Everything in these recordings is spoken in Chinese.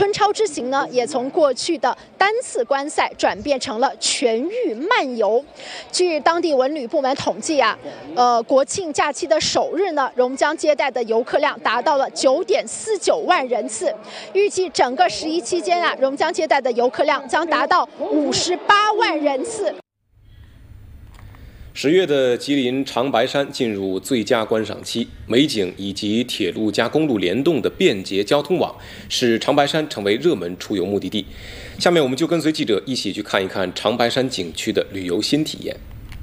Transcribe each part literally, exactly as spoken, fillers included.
春超之行呢，也从过去的单次观赛转变成了全域漫游。据当地文旅部门统计啊，呃，国庆假期的首日呢，榕江接待的游客量达到了九点四九万人次。预计整个十一期间啊，榕江接待的游客量将达到五十八万人次。 十月的吉林长白山进入最佳观赏期，美景以及铁路加公路联动的便捷交通网，使长白山成为热门出游目的地。下面我们就跟随记者一起去看一看长白山景区的旅游新体验。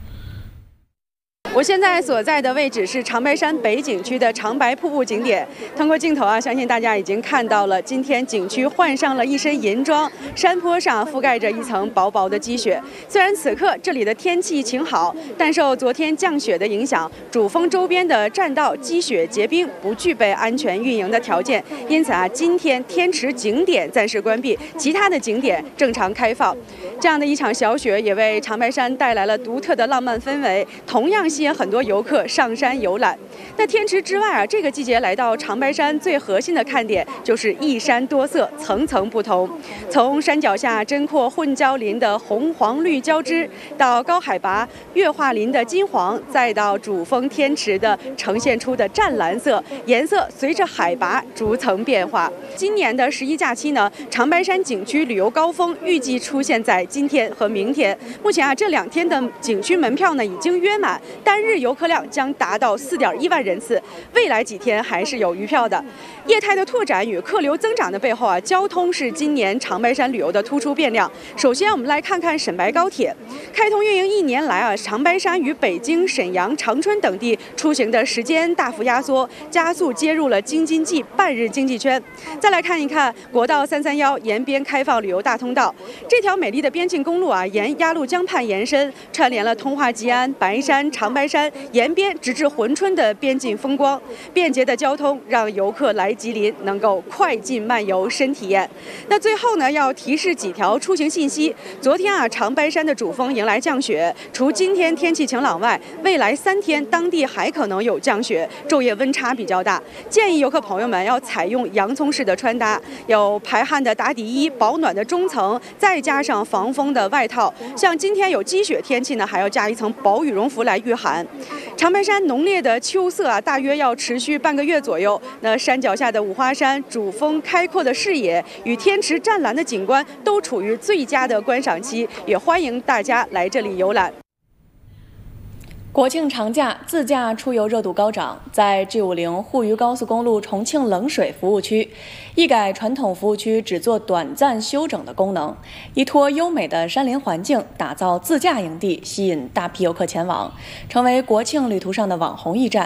我现在所在的位置是长白山北景区的长白瀑布景点。通过镜头啊，相信大家已经看到了，今天景区换上了一身银装，山坡上覆盖着一层薄薄的积雪。虽然此刻这里的天气晴好，但受昨天降雪的影响，主峰周边的栈道积雪结冰，不具备安全运营的条件。因此啊，今天天池景点暂时关闭，其他的景点正常开放。这样的一场小雪也为长白山带来了独特的浪漫氛围，同样吸引很多游客上山游览。那天池之外啊，这个季节来到长白山最核心的看点就是一山多色，层层不同。从山脚下针阔混交林的红黄绿交织，到高海拔月化林的金黄，再到主峰天池的呈现出的湛蓝色，颜色随着海拔逐层变化。今年的十一假期呢，长白山景区旅游高峰预计出现在今天和明天。目前啊，这两天的景区门票呢已经约满，单日游客量将达到四点一万人次，未来几天还是有余票的。业态的拓展与客流增长的背后啊，交通是今年长白山旅游的突出变量。首先，我们来看看沈白高铁，开通运营一年来啊，长白山与北京、沈阳、长春等地出行的时间大幅压缩，加速接入了京津冀半日经济圈。再来看一看国道三三幺沿边开放旅游大通道，这条美丽的边境公路啊，沿鸭绿江畔延伸，串联了通化吉安、白山、长白山沿边直至珲春的边境风光。便捷的交通让游客来吉林能够快进漫游深体验。那最后呢，要提示几条出行信息。昨天啊，长白山的主峰迎来降雪，除今天天气晴朗外，未来三天当地还可能有降雪，昼夜温差比较大。建议游客朋友们要采用洋葱式的穿搭，有排汗的打底衣、保暖的中层，再加上防风的外套。像今天有积雪天气呢，还要加一层薄羽绒服来御寒。长白山浓烈的秋色啊，大约要持续半个月左右。那山脚下的五花山、主峰开阔的视野与天池湛蓝的景观都处于最佳的观赏期，也欢迎大家来这里游览。国庆长假自驾出游热度高涨，在 G 五零 沪渝高速公路重庆冷水服务区，一改传统服务区只做短暂休整的功能，依托优美的山林环境，打造自驾营地，吸引大批游客前往，成为国庆旅途上的网红驿站。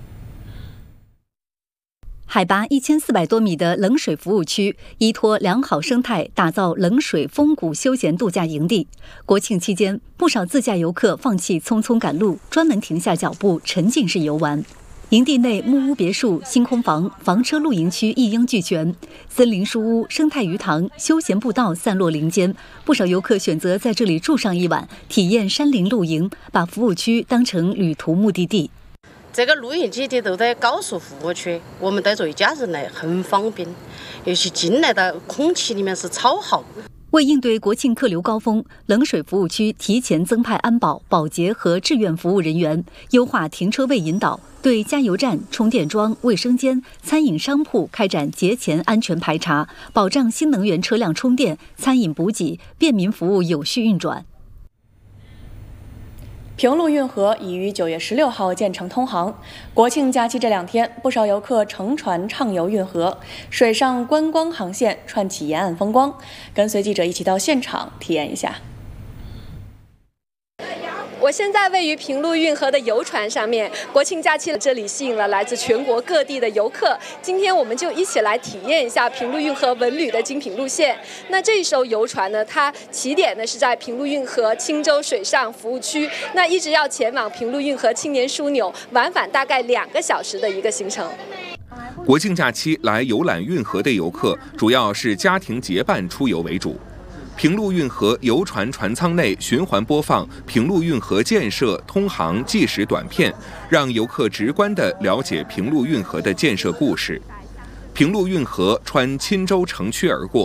海拔一千四百多米的冷水服务区，依托良好生态，打造冷水风谷休闲度假营地。国庆期间，不少自驾游客放弃匆匆赶路，专门停下脚步，沉浸式游玩。营地内木屋别墅、星空房、房车露营区一应俱全，森林书屋、生态鱼塘、休闲步道散落林间。不少游客选择在这里住上一晚，体验山林露营，把服务区当成旅途目的地。 这个露营基地都在高速服务区，我们带着一家人来很方便，尤其进来的空气里面是超好。 为应对国庆客流高峰，冷水服务区提前增派安保、保洁和志愿服务人员，优化停车位引导，对加油站、充电桩、卫生间、餐饮商铺开展节前安全排查，保障新能源车辆充电、餐饮补给、便民服务有序运转。 平陆运河已于九月十六号建成通航。国庆假期这两天，不少游客乘船畅游运河，水上观光航线串起沿岸风光。跟随记者一起到现场体验一下。 我现在位于平陆运河的游船上面，国庆假期这里吸引了来自全国各地的游客。今天我们就一起来体验一下平陆运河文旅的精品路线。那这一艘游船呢，它起点呢是在平陆运河青州水上服务区，那一直要前往平陆运河青年枢纽，往返大概两个小时的一个行程。 国庆假期来游览运河的游客，主要是家庭结伴出游为主。平陆运河游船船舱内循环播放平陆运河建设通航纪实短片，让游客直观地了解平陆运河的建设故事。平陆运河穿钦州城区而过，